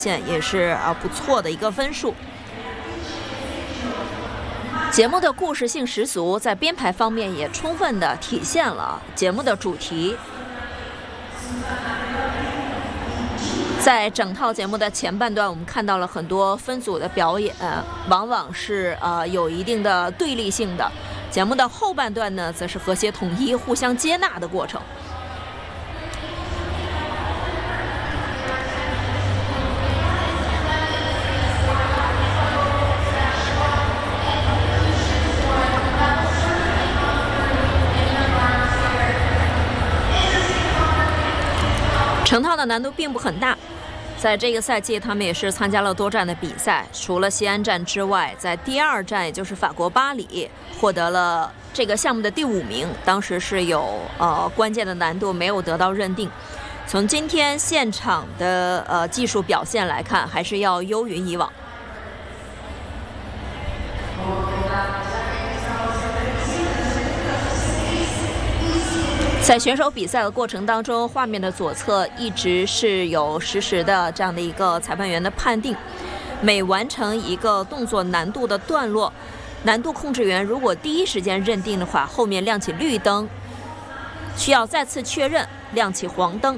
现也是不错的一个分数。节目的故事性十足，在编排方面也充分的体现了节目的主题。在整套节目的前半段，我们看到了很多分组的表演，往往是有一定的对立性的。节目的后半段呢，则是和谐统一、互相接纳的过程。成套的难度并不很大，在这个赛季他们也是参加了多站的比赛，除了西安站之外，在第2站也就是法国巴黎获得了这个项目的第5名，当时是有关键的难度没有得到认定。从今天现场的技术表现来看，还是要优于以往。在选手比赛的过程当中，画面的左侧一直是有实时的这样的一个裁判员的判定，每完成一个动作难度的段落，难度控制员如果第一时间认定的话，后面亮起绿灯，需要再次确认，亮起黄灯。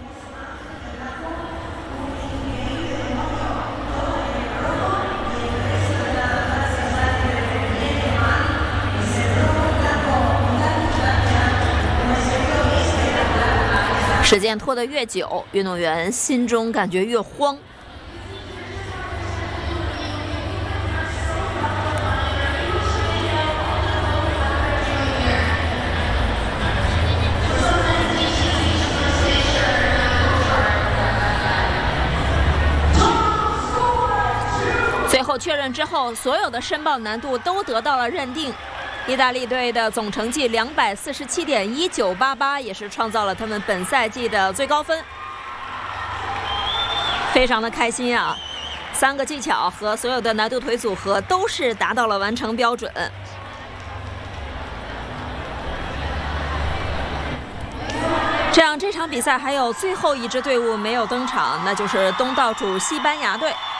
时间拖得越久，运动员心中感觉越慌。最后确认之后，所有的申报难度都得到了认定。意大利队的总成绩247.1988，也是创造了他们本赛季的最高分，非常的开心啊！3个技巧和所有的难度腿组合都是达到了完成标准。这样，这场比赛还有最后一支队伍没有登场，那就是东道主西班牙队。